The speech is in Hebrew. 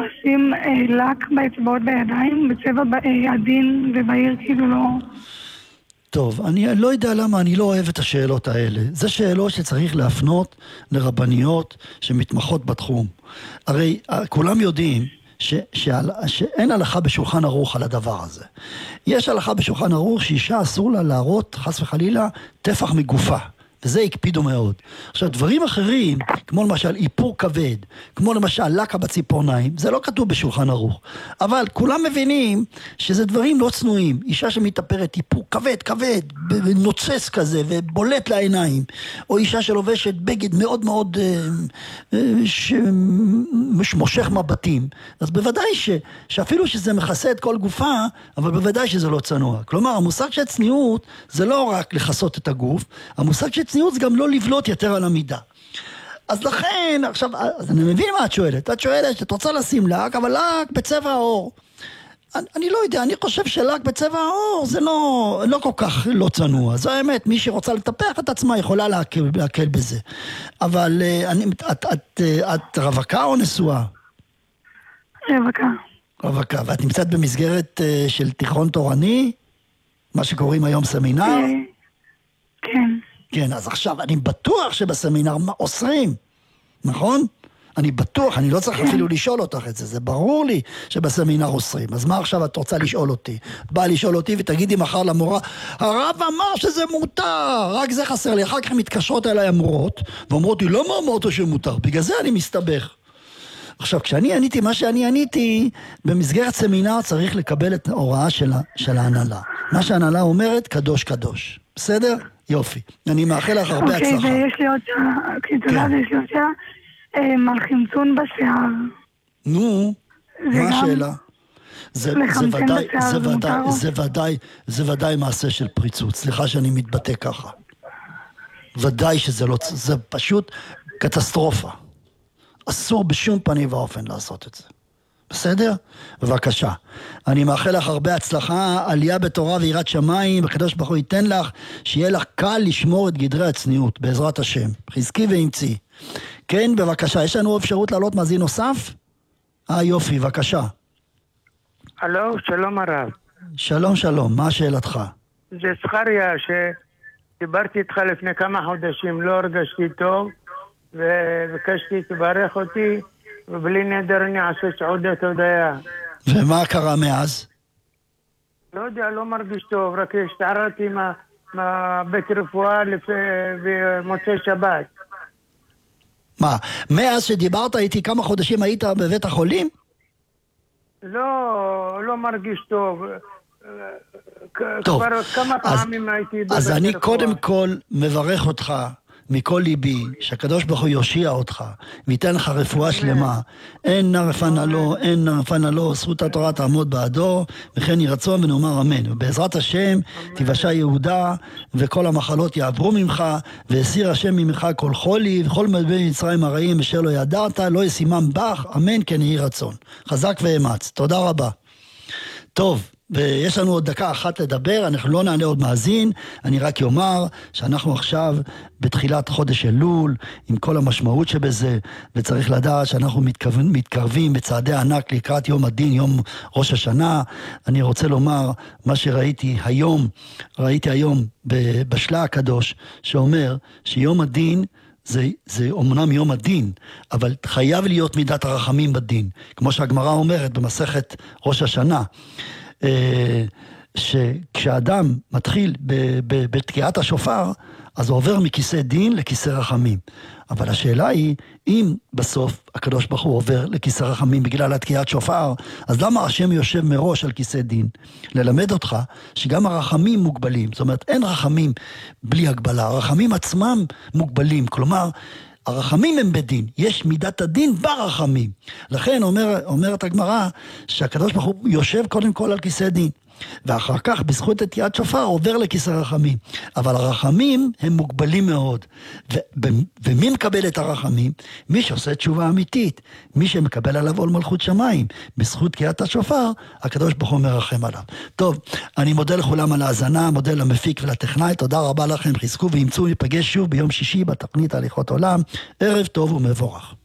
לשים לק באצבעות בידיים, בצבע עדין ובהיר, כאילו לא... טוב, אני לא יודע למה אני לא אוהב את השאלות האלה. זה שאלות שצריך להפנות לרבניות שמתמחות בתחום. הרי כולם יודעים שאין הלכה בשולחן ערוך על הדבר הזה. יש הלכה בשולחן ערוך שאישה אסור לה להראות, חס וחלילה, טפח מגופה. וזה הקפידו מאוד. עכשיו, דברים אחרים, כמו למשל איפור כבד, כמו למשל לקה בציפורניים, זה לא כתוב בשולחן ערוך. אבל כולם מבינים שזה דברים לא צנועים. אישה שמתאפרת איפור כבד, נוצץ כזה, ובולט לעיניים. או אישה שלובשת בגד מאוד מאוד מושך מבטים. אז בוודאי שאפילו שזה מכסה את כל גופה, אבל בוודאי שזה לא צנוע. כלומר, המושג של צניעות זה לא רק לכסות את הגוף, המושג של צניעות זה גם לא לבלוט יותר על המידה. אז לכן, עכשיו, אז אני מבין מה את שואלת. את שואלת שאת רוצה לשים לק, אבל לק בצבע העור. אני לא יודע, אני חושב שלק בצבע העור זה לא כל כך לא צנוע. זו האמת, מי שרוצה לטפח את עצמה יכולה להקל בזה. אבל את רווקה או נשואה? רווקה. רווקה, ואת נמצאת במסגרת של תיכון תורני? מה שקוראים היום סמינר? כן. כן, אז עכשיו אני בטוח שבסמינר אוסרים, נכון? אני בטוח, אני לא צריך אפילו לשאול אותך את זה, זה ברור לי שבסמינר אוסרים. אז מה עכשיו את רוצה לשאול אותי? את באה לשאול אותי ותגידי מחר למורה, הרב אמר שזה מותר, רק זה חסר לי. אחר כך מתקשרות אליי המורות, ואומרות לי, לא אמרת שמותר, בגלל זה אני מסתבך. עכשיו, כשאני עניתי מה שאני עניתי, במסגרת סמינר צריך לקבל את ההוראה של ההנהלה. מה שההנהלה אומרת, קדוש קדוש. בסדר? יופי. אני מאחל לך הרבה הצלחה. אוקיי, ויש לי עוד שעה, תודה, ויש לי עוד שעה, על חמצון בשיער. נו, מה השאלה? זה ודאי מעשה של פריצות. סליחה שאני מתבטא ככה. ודאי שזה לא, זה פשוט קטסטרופה. אסור בשום פנים ואופן לעשות את זה. בסדר? בבקשה. אני מאחל לך הרבה הצלחה, עלייה בתורה ויראת שמיים, הקדוש ברוך הוא ייתן לך, שיהיה לך קל לשמור את גדרי הצניעות, בעזרת השם. חזקי ואמצי. כן, בבקשה. יש לנו אפשרות לעלות מאזין נוסף? יופי, בבקשה. הלו, שלום הרב. שלום, שלום. מה שאלתך? זה זכריה שדיברתי איתך לפני כמה חודשים, לא הרגשתי טוב, ובקשתי תברך אותי, ובלי נדר אני אעשה סעודת הודיה. ומה קרה מאז? לא יודע, לא מרגיש טוב, רק השתערתי בית רפואה במוצאי שבת. מה, מאז שדיברת איתי כמה חודשים היית בבית החולים? לא מרגיש טוב. טוב, כבר כמה פעמים הייתי בבית רפואה. אז אני קודם כל מברך אותך מכל ליבי, שהקדוש ברוך הוא יושיע אותך, ויתן לך רפואה שלמה. אין נרפנה לו, אין נרפנה לו, זכות התורה תעמוד בעדו, וכן יהי רצון ונאמר אמן. ובעזרת השם תיוושע יהודה, וכל המחלות יעברו ממך, והסיר השם ממך כל חולי, וכל מלבי מצרים הרעים אשר לא ידעת, לא ישימם בך, אמן כן יהי רצון. חזק ואמץ. תודה רבה. טוב. ויש לנו עוד דקה אחת לדבר, אנחנו לא נענה עוד מאזין, אני רק אומר שאנחנו עכשיו בתחילת חודש אלול, עם כל המשמעות שבזה, וצריך לדעת שאנחנו מתקרבים בצעדי ענק לקראת יום הדין, יום ראש השנה. אני רוצה לומר מה שראיתי היום בשלה הקדוש, שאומר שיום הדין זה אומנם יום הדין, אבל חייב להיות מידת הרחמים בדין, כמו שהגמרא אומרת במסכת ראש השנה, שכשאדם מתחיל בתקיעת השופר, אז הוא עובר מכיסא דין לכיסא רחמים. אבל השאלה היא, אם בסוף הקדוש ברוך הוא עובר לכיסא רחמים בגלל התקיעת שופר, אז למה השם יושב מראש על כיסא דין? ללמד אותך שגם הרחמים מוגבלים. זאת אומרת, אין רחמים בלי הגבלה, הרחמים עצמם מוגבלים. כלומר, הרחמים הם בדין, יש מידת הדין ברחמים. לכן אומרת הגמרא שהקדוש ברוך הוא יושב קודם כל על כיסא דין, ואחר כך בזכות תקיעת שופר עובר לכיסא רחמים. אבל הרחמים הם מוגבלים מאוד. ומי מקבל את הרחמים? מי שעושה תשובה אמיתית, מי שמקבל עליו עול מלכות שמיים. בזכות תקיעת השופר הקדוש ברוך הוא מרחם עליו. טוב, אני מודה לכולם על ההאזנה, מודה למפיק ולטכנאי, תודה רבה לכם, חזקו ואמצו, ניפגש שוב ביום שישי בתוכנית הליכות עולם. ערב טוב ומבורך.